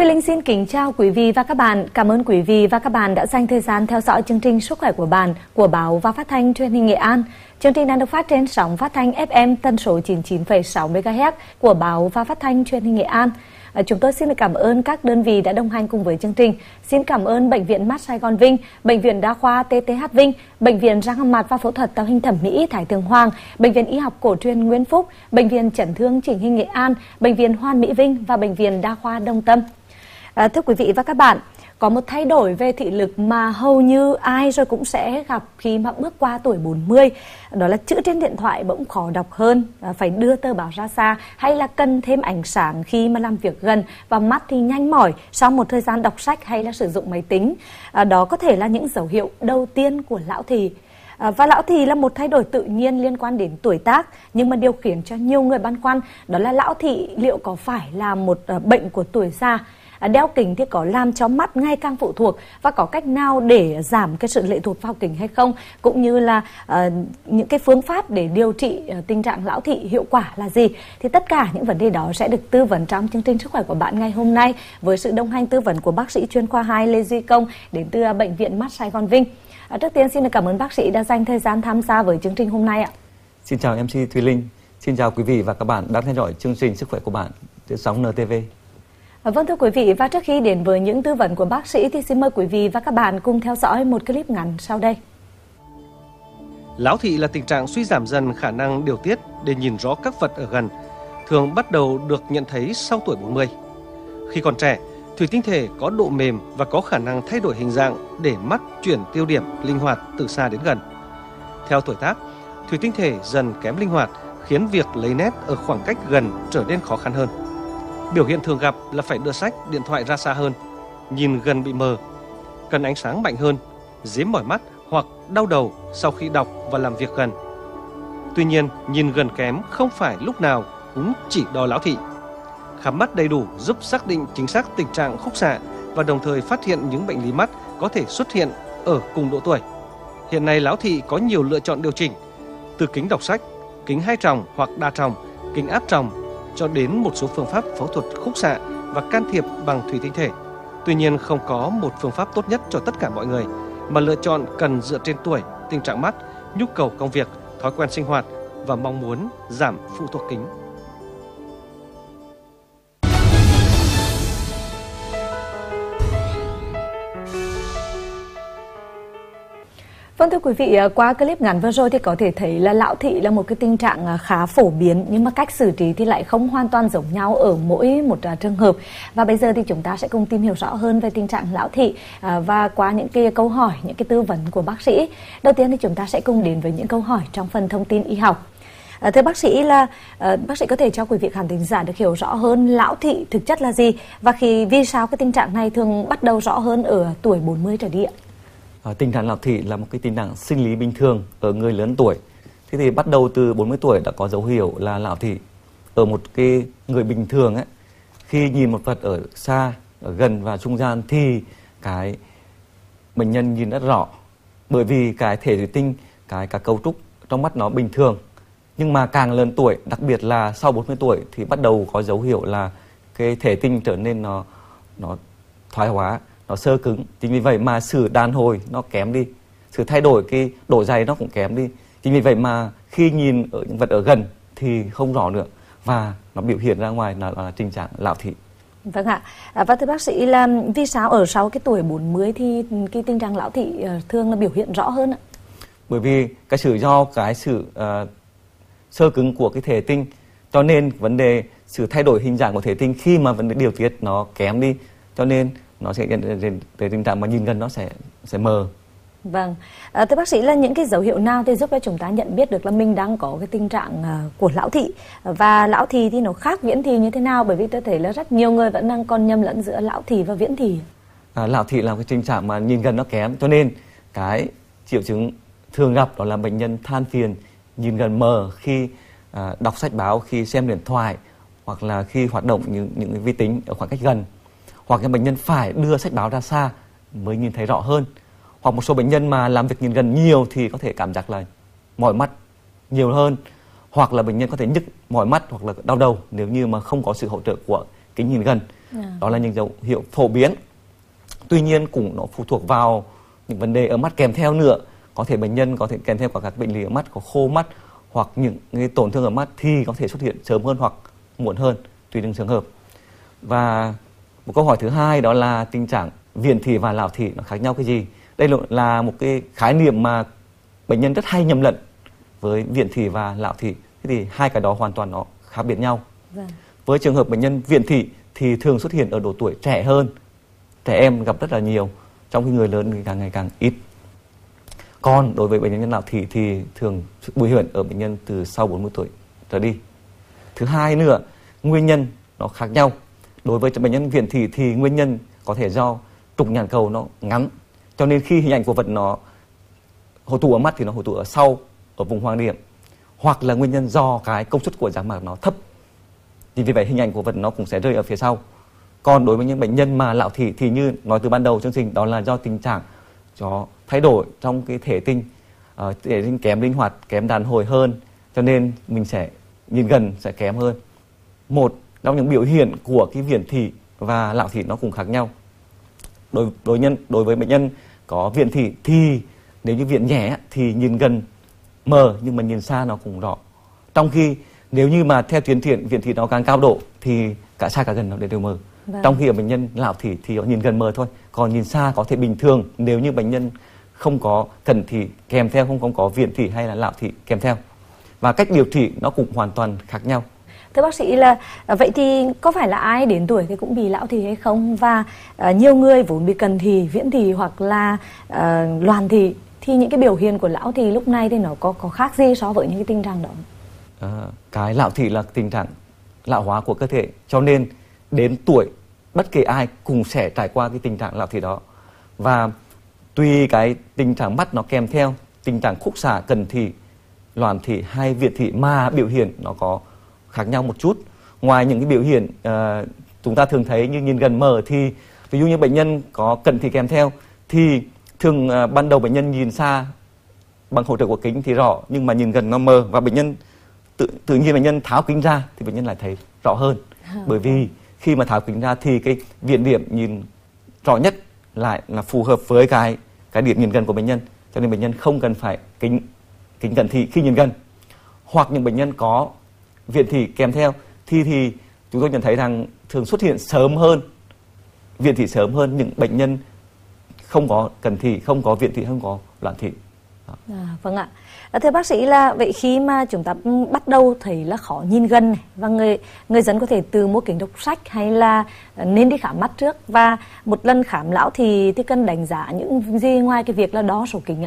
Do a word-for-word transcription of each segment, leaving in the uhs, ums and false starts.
Thùy Linh xin kính chào quý vị và các bạn. Cảm ơn quý vị và các bạn đã dành thời gian theo dõi chương trình Sức khỏe của bạn của báo và phát thanh truyền hình Nghệ An. Chương trình đang được phát trên sóng phát thanh ép em tần số chín mươi chín phẩy sáu mê ga héc của báo và phát thanh truyền hình Nghệ An. Chúng tôi xin được cảm ơn các đơn vị đã đồng hành cùng với chương trình. Xin cảm ơn Bệnh viện Mắt Sài Gòn Vinh, Bệnh viện Đa khoa tê tê hát Vinh, Bệnh viện Răng hàm mặt và phẫu thuật tạo hình thẩm mỹ Thái Thượng Hoàng, Bệnh viện Y học cổ truyền Nguyễn Phúc, Bệnh viện Chấn thương chỉnh hình Nghệ An, Bệnh viện Hoàn Mỹ Vinh và Bệnh viện Đa khoa Đông Tâm. À, thưa quý vị và các bạn, có một thay đổi về thị lực mà hầu như ai rồi cũng sẽ gặp khi mà bước qua tuổi bốn mươi. Đó là chữ trên điện thoại bỗng khó đọc hơn, phải đưa tờ báo ra xa, hay là cần thêm ánh sáng khi mà làm việc gần, và mắt thì nhanh mỏi sau một thời gian đọc sách hay là sử dụng máy tính. À, đó có thể là những dấu hiệu đầu tiên của lão thì. À, và lão thì là một thay đổi tự nhiên liên quan đến tuổi tác, nhưng mà điều khiến cho nhiều người băn khoăn đó là lão thị liệu có phải là một uh, bệnh của tuổi già. Đeo kính thì có làm cho mắt ngày càng phụ thuộc, và có cách nào để giảm cái sự lệ thuộc vào kính hay không, cũng như là uh, những cái phương pháp để điều trị uh, tình trạng lão thị hiệu quả là gì. Thì tất cả những vấn đề đó sẽ được tư vấn trong chương trình Sức khỏe của bạn ngày hôm nay, với sự đồng hành tư vấn của bác sĩ chuyên khoa hai Lê Duy Công đến từ uh, Bệnh viện Mắt Sài Gòn Vinh. Uh, trước tiên xin được cảm ơn bác sĩ đã dành thời gian tham gia với chương trình hôm nay ạ. Xin chào em xê Thùy Linh, xin chào quý vị và các bạn đang theo dõi chương trình Sức khỏe của bạn trên sóng en tê vê. Vâng thưa quý vị, và trước khi đến với những tư vấn của bác sĩ thì xin mời quý vị và các bạn cùng theo dõi một clip ngắn sau đây. Lão thị là tình trạng suy giảm dần khả năng điều tiết để nhìn rõ các vật ở gần, thường bắt đầu được nhận thấy sau tuổi bốn mươi. Khi còn trẻ, thủy tinh thể có độ mềm và có khả năng thay đổi hình dạng để mắt chuyển tiêu điểm linh hoạt từ xa đến gần. Theo tuổi tác, thủy tinh thể dần kém linh hoạt, khiến việc lấy nét ở khoảng cách gần trở nên khó khăn hơn. Biểu hiện thường gặp là phải đưa sách, điện thoại ra xa hơn, nhìn gần bị mờ, cần ánh sáng mạnh hơn, rếm mỏi mắt hoặc đau đầu sau khi đọc và làm việc gần. Tuy nhiên, nhìn gần kém không phải lúc nào cũng chỉ đo lão thị. Khám mắt đầy đủ giúp xác định chính xác tình trạng khúc xạ và đồng thời phát hiện những bệnh lý mắt có thể xuất hiện ở cùng độ tuổi. Hiện nay lão thị có nhiều lựa chọn điều chỉnh, từ kính đọc sách, kính hai tròng hoặc đa tròng, kính áp tròng, cho đến một số phương pháp phẫu thuật khúc xạ và can thiệp bằng thủy tinh thể. Tuy nhiên, không có một phương pháp tốt nhất cho tất cả mọi người, mà lựa chọn cần dựa trên tuổi, tình trạng mắt, nhu cầu công việc, thói quen sinh hoạt và mong muốn giảm phụ thuộc kính. Vâng thưa quý vị, qua clip ngắn vừa rồi thì có thể thấy là lão thị là một cái tình trạng khá phổ biến, nhưng mà cách xử trí thì lại không hoàn toàn giống nhau ở mỗi một trường hợp. Và bây giờ thì chúng ta sẽ cùng tìm hiểu rõ hơn về tình trạng lão thị và qua những cái câu hỏi, những cái tư vấn của bác sĩ. Đầu tiên thì chúng ta sẽ cùng đến với những câu hỏi trong phần thông tin y học. À, thưa bác sĩ là uh, bác sĩ có thể cho quý vị khán thính giả được hiểu rõ hơn lão thị thực chất là gì, và khi vì sao cái tình trạng này thường bắt đầu rõ hơn ở tuổi bốn mươi trở đi ạ? À, tình trạng lão thị là một cái tình trạng sinh lý bình thường ở người lớn tuổi. Thế thì bắt đầu từ bốn mươi tuổi đã có dấu hiệu là lão thị. Ở một cái người bình thường ấy, khi nhìn một vật ở xa, ở gần và trung gian thì cái bệnh nhân nhìn rất rõ, bởi vì cái thể thủy tinh, cái cả cấu trúc trong mắt nó bình thường. Nhưng mà càng lớn tuổi, đặc biệt là sau bốn mươi tuổi thì bắt đầu có dấu hiệu là cái thể tinh trở nên nó nó thoái hóa, nó sơ cứng. Chính vì vậy mà sự đàn hồi nó kém đi, sự thay đổi cái độ dày nó cũng kém đi. Chính vì vậy mà khi nhìn ở những vật ở gần thì không rõ nữa, và nó biểu hiện ra ngoài là, là tình trạng lão thị. Vâng ạ. À, và thưa bác sĩ là vì sao ở sau cái tuổi bốn mươi thì cái tình trạng lão thị thường là biểu hiện rõ hơn ạ? Bởi vì cái sự do cái sự uh, sơ cứng của cái thể tinh, cho nên vấn đề sự thay đổi hình dạng của thể tinh khi mà vấn đề điều tiết nó kém đi, cho nên nó sẽ dẫn đến tình trạng mà nhìn gần nó sẽ sẽ mờ. Vâng. À, thưa bác sĩ là những cái dấu hiệu nào thì giúp cho chúng ta nhận biết được là mình đang có cái tình trạng uh, của lão thị, và lão thị thì nó khác viễn thị như thế nào, bởi vì tôi thấy là rất nhiều người vẫn đang còn nhầm lẫn giữa lão thị và viễn thị. À, lão thị là cái tình trạng mà nhìn gần nó kém, cho nên cái triệu chứng thường gặp đó là bệnh nhân than phiền, nhìn gần mờ khi à, đọc sách báo, khi xem điện thoại, hoặc là khi hoạt động những những cái vi tính ở khoảng cách gần, hoặc cái bệnh nhân phải đưa sách báo ra xa mới nhìn thấy rõ hơn, hoặc một số bệnh nhân mà làm việc nhìn gần nhiều thì có thể cảm giác là mỏi mắt nhiều hơn, hoặc là bệnh nhân có thể nhức mỏi mắt hoặc là đau đầu nếu như mà không có sự hỗ trợ của kính nhìn gần. À. Đó là những dấu hiệu phổ biến. Tuy nhiên cũng nó phụ thuộc vào những vấn đề ở mắt kèm theo nữa. Có thể bệnh nhân có thể kèm theo cả các bệnh lý ở mắt, có khô mắt hoặc những cái tổn thương ở mắt thì có thể xuất hiện sớm hơn hoặc muộn hơn tùy từng trường hợp. Và một câu hỏi thứ hai đó là tình trạng viền thị và lão thị nó khác nhau cái gì? Đây là một cái khái niệm mà bệnh nhân rất hay nhầm lẫn với viền thị và lão thị. Thế thì hai cái đó hoàn toàn nó khác biệt nhau. Vâng. Với trường hợp bệnh nhân viền thị thì thường xuất hiện ở độ tuổi trẻ hơn. Trẻ em gặp rất là nhiều, trong khi người lớn thì càng ngày càng ít. Còn đối với bệnh nhân lão thị thì thường biểu hiện ở bệnh nhân từ sau bốn mươi tuổi trở đi. Thứ hai nữa, nguyên nhân nó khác nhau. Đối với bệnh nhân viền thị thì nguyên nhân có thể do trục nhãn cầu nó ngắn, cho nên khi hình ảnh của vật nó hội tụ ở mắt thì nó hội tụ ở sau, ở vùng hoàng điểm, hoặc là nguyên nhân do cái công suất của giác mạc nó thấp, thì vì vậy hình ảnh của vật nó cũng sẽ rơi ở phía sau. Còn đối với những bệnh nhân mà lão thị thì như nói từ ban đầu chương trình, đó là do tình trạng cho thay đổi trong cái thể tinh, uh, thể tinh kém linh hoạt, kém đàn hồi hơn, cho nên mình sẽ nhìn gần sẽ kém hơn. Một trong những biểu hiện của cái viền thị và lão thị nó cũng khác nhau. Đối đối nhân đối với bệnh nhân có viền thị thì nếu như viền nhẹ thì nhìn gần mờ nhưng mà nhìn xa nó cũng rõ. Trong khi nếu như mà theo tiến triển viền thị nó càng cao độ thì cả xa cả gần nó đều mờ. Vâng. Trong khi ở bệnh nhân lão thị thì họ nhìn gần mờ thôi, còn nhìn xa có thể bình thường nếu như bệnh nhân không có cận thị kèm theo, không, không có viền thị hay là lão thị kèm theo. Và cách điều trị nó cũng hoàn toàn khác nhau. Thưa bác sĩ là vậy thì có phải là ai đến tuổi thì cũng bị lão thị hay không? Và uh, nhiều người vốn bị cận thị, viễn thị hoặc là uh, loàn thị thì những cái biểu hiện của lão thị lúc này thì nó có có khác gì so với những cái tình trạng đó? À, cái lão thị là tình trạng lão hóa của cơ thể, cho nên đến tuổi bất kỳ ai cũng sẽ trải qua cái tình trạng lão thị đó. Và tùy cái tình trạng mắt nó kèm theo tình trạng khúc xạ, cận thị, loàn thị hay viễn thị mà biểu hiện nó có khác nhau một chút. Ngoài những cái biểu hiện uh, chúng ta thường thấy như nhìn gần mờ thì ví dụ như bệnh nhân có cận thị kèm theo thì thường uh, ban đầu bệnh nhân nhìn xa bằng hỗ trợ của kính thì rõ, nhưng mà nhìn gần nó mờ, và bệnh nhân tự, tự nhiên bệnh nhân tháo kính ra thì bệnh nhân lại thấy rõ hơn. Bởi vì khi mà tháo kính ra thì cái viễn điểm nhìn rõ nhất lại là phù hợp với cái cái điểm nhìn gần của bệnh nhân, cho nên bệnh nhân không cần phải kính kính cận thị khi nhìn gần. Hoặc những bệnh nhân có viễn thị kèm theo thì thì chúng tôi nhận thấy rằng thường xuất hiện sớm hơn, viễn thị sớm hơn những bệnh nhân không có cận thị, không có viễn thị, không có loạn thị. À, vâng ạ. À, thưa bác sĩ là vậy khi mà chúng ta bắt đầu thấy là khó nhìn gần này, và người người dân có thể từ mua kính đọc sách hay là nên đi khám mắt trước, và một lần khám lão thì thì cần đánh giá những gì ngoài cái việc là đo số kính ạ?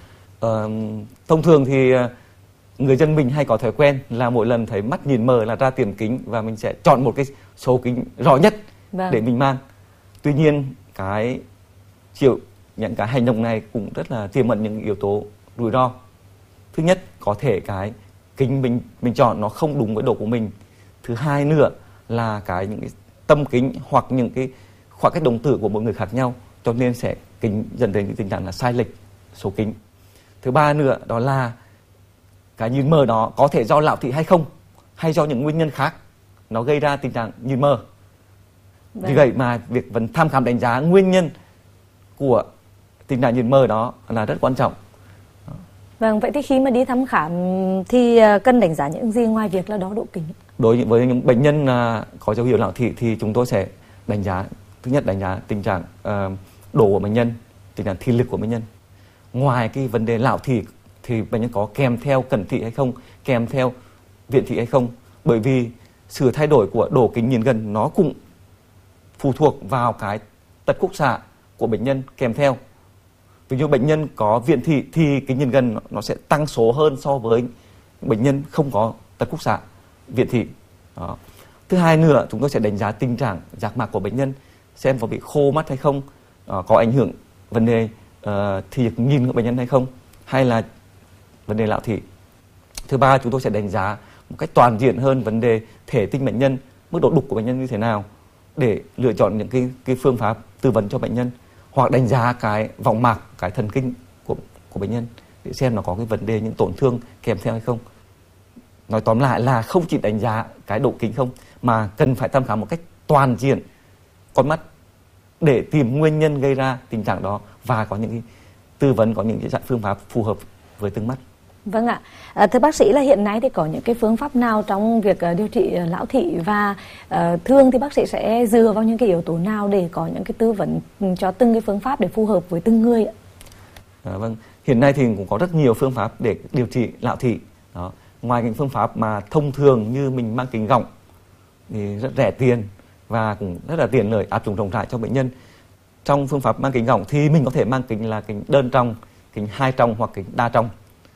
Ờ, thông thường thì người dân mình hay có thói quen là mỗi lần thấy mắt nhìn mờ là ra tìm kính và mình sẽ chọn một cái số kính rõ nhất vâng. để mình mang. Tuy nhiên cái chịu những cái hành động này cũng rất là tiềm ẩn những yếu tố rủi ro. Thứ nhất, có thể cái kính mình mình chọn nó không đúng với độ của mình. Thứ hai nữa là cái những cái tâm kính hoặc những cái khoảng cách đồng tử của mỗi người khác nhau, cho nên sẽ kính dẫn đến cái tình trạng là sai lệch số kính. Thứ ba nữa đó là cái nhìn mờ đó có thể do lão thị hay không, hay do những nguyên nhân khác nó gây ra tình trạng nhìn mờ. Vâng. Vì vậy mà việc vẫn thăm khám đánh giá nguyên nhân của tình trạng nhìn mờ đó là rất quan trọng. Vâng, vậy thì khi mà đi thăm khám thì cần đánh giá những gì ngoài việc là đo độ kính? Đối với những bệnh nhân có dấu hiệu lão thị thì chúng tôi sẽ đánh giá, thứ nhất đánh giá tình trạng uh, độ của bệnh nhân, tình trạng thị lực của bệnh nhân. Ngoài cái vấn đề lão thị thì bệnh nhân có kèm theo cận thị hay không, kèm theo viễn thị hay không, bởi vì sự thay đổi của độ kính nhìn gần nó cũng phụ thuộc vào cái tật khúc xạ của bệnh nhân kèm theo. Ví dụ bệnh nhân có viễn thị thì kính nhìn gần nó sẽ tăng số hơn so với bệnh nhân không có tật khúc xạ viễn thị. Đó. Thứ hai nữa, chúng tôi sẽ đánh giá tình trạng giác mạc của bệnh nhân, xem có bị khô mắt hay không, đó, có ảnh hưởng vấn đề uh, thị nhìn của bệnh nhân hay không, hay là vấn đề lão thị. Thứ ba, chúng tôi sẽ đánh giá một cách toàn diện hơn vấn đề thể tinh bệnh nhân, mức độ đục của bệnh nhân như thế nào, để lựa chọn những cái, cái phương pháp tư vấn cho bệnh nhân, hoặc đánh giá cái vòng mạc, cái thần kinh của, của bệnh nhân để xem nó có cái vấn đề, những tổn thương kèm theo hay không. Nói tóm lại là không chỉ đánh giá cái độ kính không, mà cần phải thăm khám một cách toàn diện con mắt để tìm nguyên nhân gây ra tình trạng đó và có những cái tư vấn, có những cái dạng phương pháp phù hợp với từng mắt. Vâng ạ. À, thưa bác sĩ là hiện nay thì có những cái phương pháp nào trong việc uh, điều trị uh, lão thị, và uh, thường thì bác sĩ sẽ dựa vào những cái yếu tố nào để có những cái tư vấn cho từng cái phương pháp để phù hợp với từng người ạ? À, vâng, hiện nay thì cũng có rất nhiều phương pháp để điều trị lão thị. Đó. Ngoài những phương pháp mà thông thường như mình mang kính gọng thì rất rẻ tiền và cũng rất là tiện lợi, áp dụng rộng rãi cho bệnh nhân. Trong phương pháp mang kính gọng thì mình có thể mang kính là kính đơn trong, kính hai trong hoặc kính đa trong.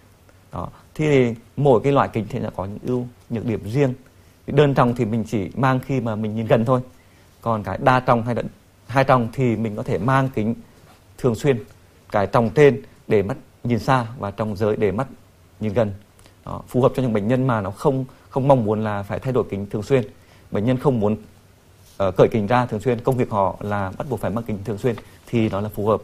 Đó. Thì mỗi cái loại kính thì nó có những ưu nhược điểm riêng. Cái đơn trong thì mình chỉ mang khi mà mình nhìn gần thôi. Còn cái đa trong hay là hai trong thì mình có thể mang kính thường xuyên. Cái trong trên để mắt nhìn xa và trong dưới để mắt nhìn gần. Đó. Phù hợp cho những bệnh nhân mà nó không không mong muốn là phải thay đổi kính thường xuyên. Bệnh nhân không muốn uh, cởi kính ra thường xuyên, công việc họ là bắt buộc phải mang kính thường xuyên thì đó là phù hợp.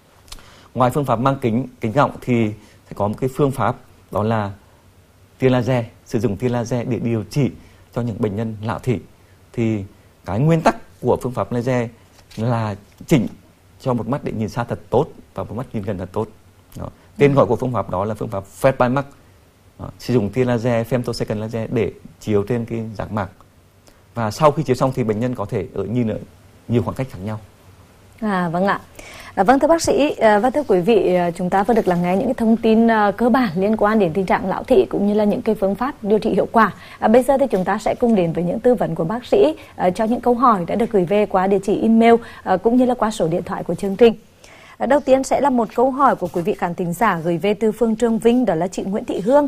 Ngoài phương pháp mang kính kính gọng thì sẽ có một cái phương pháp đó là tia laser, sử dụng tia laser để điều trị cho những bệnh nhân lão thị. Thì cái nguyên tắc của phương pháp laser là chỉnh cho một mắt để nhìn xa thật tốt và một mắt nhìn gần thật tốt. Đó. Tên gọi của phương pháp đó là phương pháp Fred by Max. Đó. Sử dụng tia laser, femtosecond laser để chiếu trên cái giác mạc. Và sau khi chiếu xong thì bệnh nhân có thể ở nhìn ở nhiều khoảng cách khác nhau. À, vâng ạ. À, vâng thưa bác sĩ à, và thưa quý vị, chúng ta vừa được lắng nghe những cái thông tin à, cơ bản liên quan đến tình trạng lão thị cũng như là những cái phương pháp điều trị hiệu quả. À, bây giờ thì chúng ta sẽ cùng đến với những tư vấn của bác sĩ à, cho những câu hỏi đã được gửi về qua địa chỉ email à, cũng như là qua số điện thoại của chương trình. À, đầu tiên sẽ là một câu hỏi của quý vị khán thính giả gửi về từ phường Trường Vinh, đó là chị Nguyễn Thị Hương.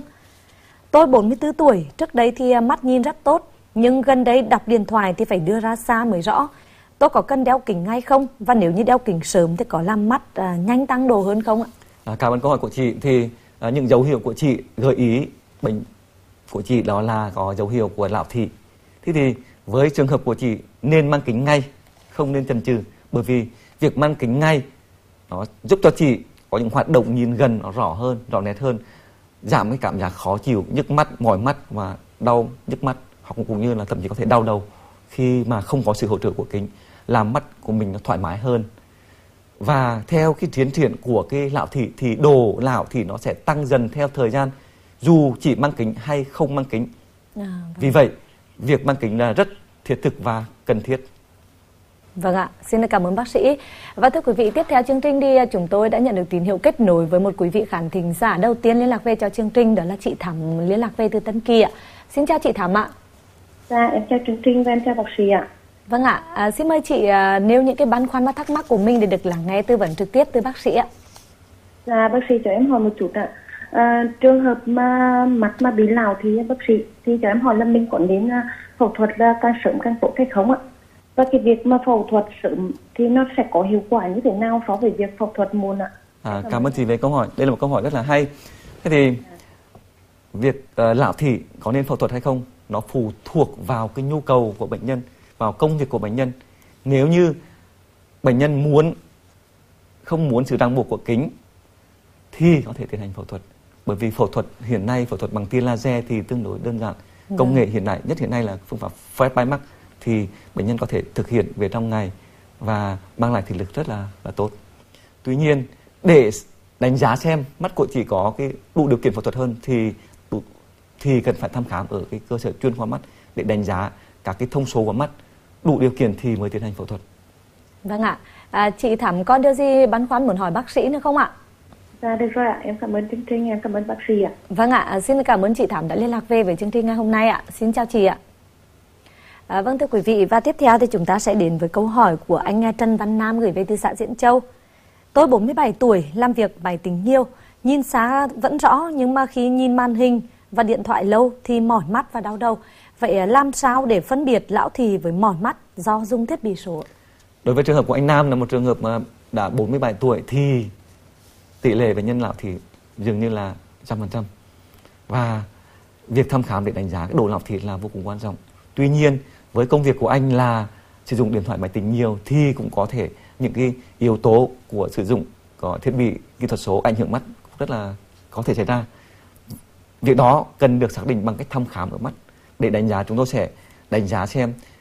Tôi bốn mươi tư tuổi, trước đây thì mắt nhìn rất tốt, nhưng gần đây đọc điện thoại thì phải đưa ra xa mới rõ. Tôi có cần đeo kính ngay không? Và nếu như đeo kính sớm thì có làm mắt à, nhanh tăng độ hơn không ạ? À, cảm ơn câu hỏi của chị. Thì à, những dấu hiệu của chị gợi ý bệnh của chị đó là có dấu hiệu của lão thị. Thế thì với trường hợp của chị nên mang kính ngay, không nên chần chừ. Bởi vì việc mang kính ngay nó giúp cho chị có những hoạt động nhìn gần nó rõ hơn, rõ nét hơn, giảm cái cảm giác khó chịu, nhức mắt, mỏi mắt và đau nhức mắt, hoặc cũng như là thậm chí có thể đau đầu khi mà không có sự hỗ trợ của kính, làm mắt của mình nó thoải mái hơn. Và theo cái tiến triển của cái lão thị thì độ lão thì nó sẽ tăng dần theo thời gian, dù chỉ mang kính hay không mang kính. À, vâng. Vì vậy việc mang kính là rất thiết thực và cần thiết. Vâng ạ, xin cảm ơn bác sĩ. Và thưa quý vị, tiếp theo chương trình thì chúng tôi đã nhận được tín hiệu kết nối với một quý vị khán thính giả đầu tiên liên lạc về cho chương trình, đó là chị Thắm liên lạc về từ Tân Kỳ ạ. Xin chào chị Thắm ạ. Dạ, em chào chương trình và em chào bác sĩ ạ. Vâng ạ, à, xin mời chị à, nêu những cái băn khoăn và thắc mắc của mình để được lắng nghe tư vấn trực tiếp từ bác sĩ ạ. Dạ, bác sĩ cho em hỏi một chút ạ. À, trường hợp mà mắt mà bị lão thì bác sĩ thì cho em hỏi là mình có nên phẫu thuật là càng sớm càng tốt hay không ạ? Và cái việc mà phẫu thuật sớm thì nó sẽ có hiệu quả như thế nào so với việc phẫu thuật muộn ạ? À, cảm ơn chị về câu hỏi. Đây là một câu hỏi rất là hay. Thế thì việc uh, lão thị có nên phẫu thuật hay không, nó phụ thuộc vào cái nhu cầu của bệnh nhân, vào công việc của bệnh nhân. Nếu như bệnh nhân muốn không muốn sự ràng buộc của kính thì có thể tiến hành phẫu thuật. Bởi vì phẫu thuật hiện nay, phẫu thuật bằng tia laser thì tương đối đơn giản. Công nghệ hiện nay nhất hiện nay là phương pháp Fred by Max thì bệnh nhân có thể thực hiện về trong ngày và mang lại thị lực rất là là tốt. Tuy nhiên để đánh giá xem mắt của chị có cái đủ điều kiện phẫu thuật hơn thì đủ, thì cần phải thăm khám ở cái cơ sở chuyên khoa mắt để đánh giá các cái thông số của mắt, đủ điều kiện thì mới tiến hành phẫu thuật. Vâng ạ. À, chị Thắm có điều gì băn khoăn muốn hỏi bác sĩ nữa không ạ? Dạ được rồi ạ, em cảm ơn chương trình, em cảm ơn bác sĩ ạ. Vâng ạ, à, xin cảm ơn chị Thắm đã liên lạc về với chương trình ngày hôm nay ạ. Xin chào chị ạ. À, vâng thưa quý vị, và tiếp theo thì chúng ta sẽ đến với câu hỏi của anh Trần Văn Nam gửi về từ xã Diễn Châu. Tôi bốn mươi bảy tuổi, làm việc máy tính nhiều, nhìn xa vẫn rõ nhưng mà khi nhìn màn hình và điện thoại lâu thì mỏi mắt và đau đầu. Vậy làm sao để phân biệt lão thị với mỏi mắt do dùng thiết bị số? Đối với trường hợp của anh Nam là một trường hợp mà đã bốn mươi bảy tuổi thì tỷ lệ bệnh nhân lão thị dường như là một trăm phần trăm. Và việc thăm khám để đánh giá cái độ lão thị là vô cùng quan trọng. Tuy nhiên với công việc của anh là sử dụng điện thoại máy tính nhiều thì cũng có thể những cái yếu tố của sử dụng có thiết bị kỹ thuật số ảnh hưởng mắt rất là có thể xảy ra. Việc đó cần được xác định bằng cách thăm khám ở mắt để đánh giá. Chúng tôi sẽ đánh giá xem